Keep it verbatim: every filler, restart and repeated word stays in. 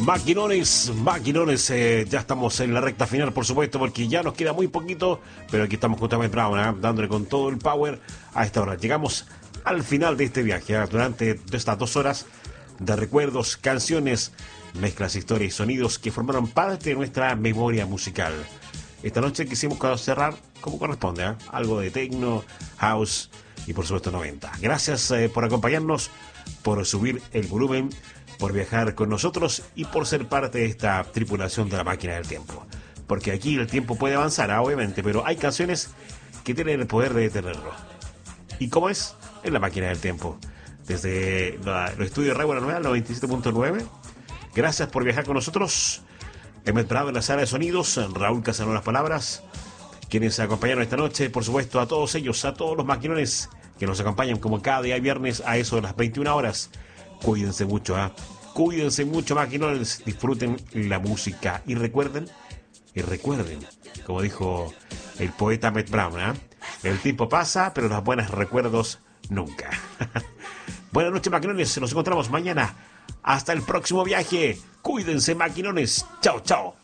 Maquinones, maquinones, eh, ya estamos en la recta final, por supuesto, porque ya nos queda muy poquito, pero aquí estamos con Ahmed Brown, ¿eh? dándole con todo el power a esta hora. Llegamos al final de este viaje, ¿eh? durante estas dos horas de recuerdos, canciones, mezclas, historias y sonidos que formaron parte de nuestra memoria musical. Esta noche quisimos cerrar como corresponde, ¿eh? algo de techno, house y por supuesto noventa. Gracias eh, por acompañarnos, por subir el volumen, por viajar con nosotros y por ser parte de esta tripulación de la máquina del tiempo. Porque aquí el tiempo puede avanzar, ¿eh? obviamente, pero hay canciones que tienen el poder de detenerlo. ¿Y cómo es? En la máquina del tiempo. Desde la, los estudios de Radio Nueva, noventa y siete punto nueve. Gracias por viajar con nosotros. Hemos entrado en la sala de sonidos, Raúl Casanova las palabras, quienes acompañaron esta noche, por supuesto, a todos ellos, a todos los maquinones que nos acompañan como cada día viernes a eso de las veintiuna horas. Cuídense mucho, ¿eh? Cuídense mucho, maquinones, disfruten la música y recuerden, y recuerden, como dijo el poeta Ahmed Brown, ¿eh? El tiempo pasa, pero los buenos recuerdos nunca. Buenas noches, maquinones, nos encontramos mañana. Hasta el próximo viaje. Cuídense, maquinones. Chao, chao.